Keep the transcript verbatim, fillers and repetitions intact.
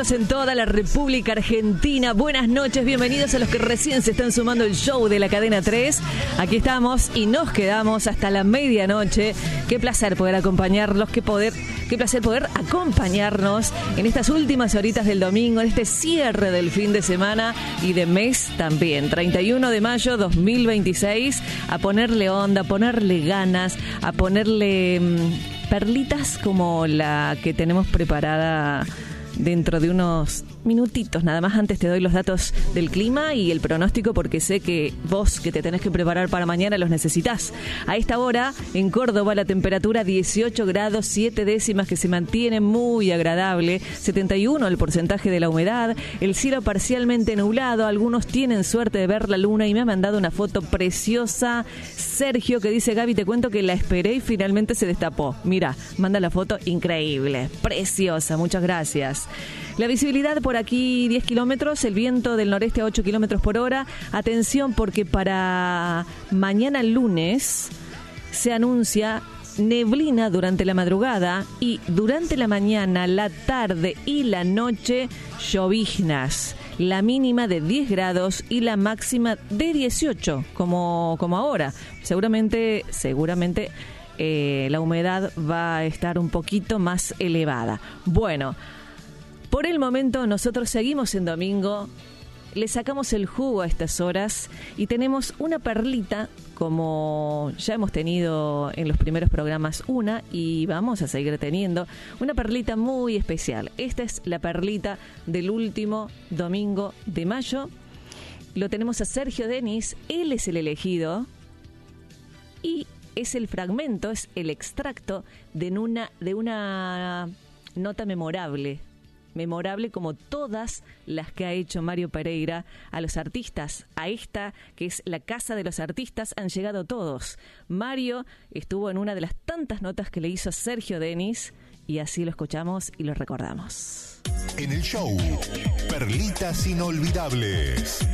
atentos en toda la República Argentina. Buenas noches, bienvenidos a los que recién se están sumando el show de la Cadena tres. Aquí estamos y nos quedamos hasta la medianoche. Qué placer poder acompañarlos, qué poder, qué placer poder acompañarnos en estas últimas horitas del domingo, en este cierre del fin de semana y de mes también. treinta y uno de mayo dos mil veintiséis, a ponerle onda, a ponerle ganas, a ponerle mmm, perlitas como la que tenemos preparada dentro de unos minutitos. Nada más, antes te doy los datos del clima y el pronóstico, porque sé que vos que te tenés que preparar para mañana los necesitas. A esta hora en Córdoba la temperatura dieciocho grados siete décimas, que se mantiene muy agradable, setenta y uno el porcentaje de la humedad, el cielo parcialmente nublado. Algunos tienen suerte de ver la luna y me ha mandado una foto preciosa Sergio, que dice: Gaby, te cuento que la esperé y finalmente se destapó. Mira, manda la foto, increíble, preciosa, muchas gracias. La visibilidad por aquí diez kilómetros, el viento del noreste a ocho kilómetros por hora. Atención, porque para mañana lunes se anuncia neblina durante la madrugada y durante la mañana, la tarde y la noche lloviznas. La mínima de diez grados y la máxima de dieciocho, como, como ahora. Seguramente, seguramente eh, la humedad va a estar un poquito más elevada. Bueno, por el momento nosotros seguimos en domingo, le sacamos el jugo a estas horas y tenemos una perlita, como ya hemos tenido en los primeros programas una y vamos a seguir teniendo, una perlita muy especial. Esta es la perlita del último domingo de mayo. Lo tenemos a Sergio Denis, él es el elegido y es el fragmento, es el extracto de una, de una nota memorable. Memorable como todas las que ha hecho Mario Pereira a los artistas. A esta, que es la Casa de los Artistas, han llegado todos. Mario estuvo en una de las tantas notas que le hizo a Sergio Denis y así lo escuchamos y lo recordamos. En el show, Perlitas Inolvidables.